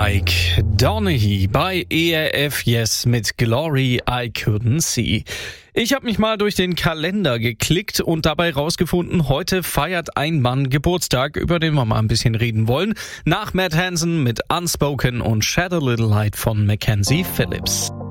Mike Donaghy bei ERF Yes mit Glory I Couldn't See. Ich habe mich mal durch den Kalender geklickt und dabei rausgefunden, heute feiert ein Mann Geburtstag, über den wir mal ein bisschen reden wollen. Nach Matt Hansen mit Unspoken und Shed a Little Light von Mackenzie Phillips.